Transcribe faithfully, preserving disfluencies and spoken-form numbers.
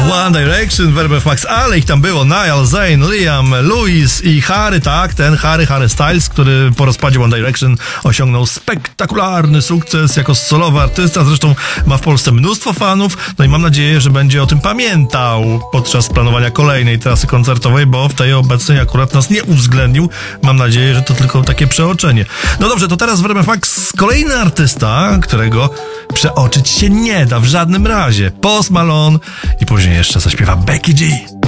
One Direction, Verve Max, ale ich tam było. Niall, Zayn, Liam, Louis i Harry, tak, ten Harry, Harry Styles, który po rozpadzie One Direction osiągnął spektakularny sukces jako solowy artysta. Zresztą ma w Polsce mnóstwo fanów, no i mam nadzieję, że będzie o tym pamiętał podczas planowania kolejnej trasy koncertowej, bo w tej obecnej akurat nas nie uwzględnił. Mam nadzieję, że to tylko takie przeoczenie. No dobrze, to teraz Verve Max, kolejny artysta, którego przeoczyć się nie da w żadnym razie. Post Malone i później jeszcze zaśpiewa Becky G.